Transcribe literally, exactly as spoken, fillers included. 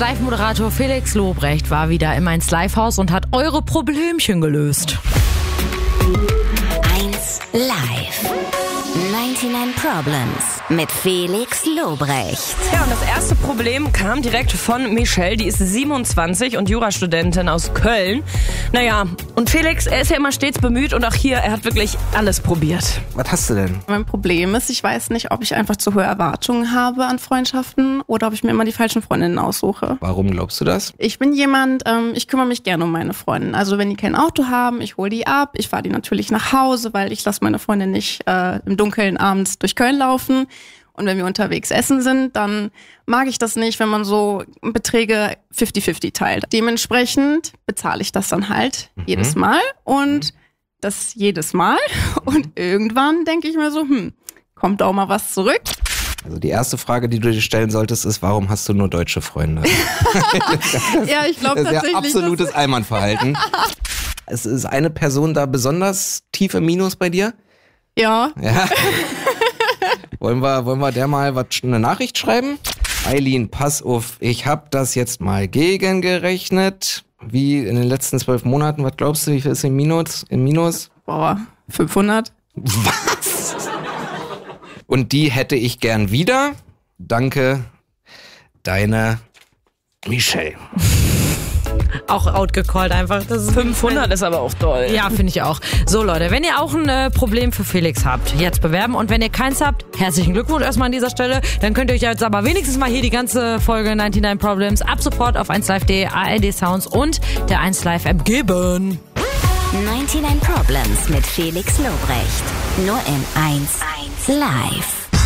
Live-Moderator Felix Lobrecht war wieder im eins Live-Haus und hat eure Problemchen gelöst. eins Live. neunundneunzig Problems mit Felix Lobrecht. Ja, und das erste Problem kam direkt von Michelle. Die ist siebenundzwanzig und Jurastudentin aus Köln. Naja, und Felix, er ist ja immer stets bemüht und auch hier, er hat wirklich alles probiert. Was hast du denn? Mein Problem ist, ich weiß nicht, ob ich einfach zu hohe Erwartungen habe an Freundschaften oder ob ich mir immer die falschen Freundinnen aussuche. Warum glaubst du das? Ich bin jemand, ähm, ich kümmere mich gerne um meine Freundinnen. Also wenn die kein Auto haben, ich hole die ab, ich fahre die natürlich nach Hause, weil ich lasse meine Freundin nicht äh, im Dunkeln abends durch Köln laufen. Und wenn wir unterwegs essen sind, dann mag ich das nicht, wenn man so Beträge fünfzig fünfzig teilt. Dementsprechend bezahle ich das dann halt mhm. jedes Mal und mhm. das jedes Mal. Und irgendwann denke ich mir so, hm, kommt auch mal was zurück. Also die erste Frage, die du dir stellen solltest, ist, warum hast du nur deutsche Freunde? Ja, ich glaube tatsächlich. Das ist ja absolutes Allmannverhalten. Es ist eine Person da besonders tief im Minus bei dir? Ja. Ja. Wollen wir, wollen wir der mal was, eine Nachricht schreiben? Eileen, pass auf, ich habe das jetzt mal gegengerechnet. Wie in den letzten zwölf Monaten, was glaubst du, wie viel ist im Minus? Im Minus? Boah, fünfhundert. Was? Und die hätte ich gern wieder. Danke, deine Michelle. Auch outgecallt einfach. Das ist fünfhundert ist aber auch toll. Ja, finde ich auch. So Leute, wenn ihr auch ein äh, Problem für Felix habt, jetzt bewerben. Und wenn ihr keins habt, herzlichen Glückwunsch erstmal an dieser Stelle. Dann könnt ihr euch jetzt aber wenigstens mal hier die ganze Folge neunundneunzig Problems ab sofort auf eins live punkt de, A R D Sounds und der eins Live App geben. neunundneunzig Problems mit Felix Lobrecht. Nur im eins Live.